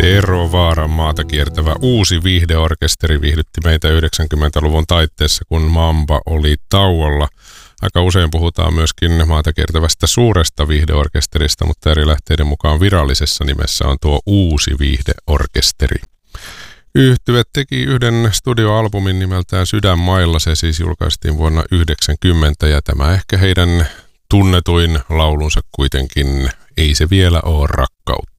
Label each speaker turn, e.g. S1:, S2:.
S1: Tero Vaaran maata kiertävä uusi viihdeorkesteri viihdytti meitä 90-luvun taitteessa, kun Mamba oli tauolla. Aika usein puhutaan myöskin maata kiertävästä suuresta viihdeorkesterista, mutta eri lähteiden mukaan virallisessa nimessä on tuo uusi viihdeorkesteri. Yhtye teki yhden studioalbumin nimeltään Sydänmailla, se siis julkaistiin vuonna 1990 ja tämä ehkä heidän tunnetuin laulunsa kuitenkin Ei se vielä oo rakkautta.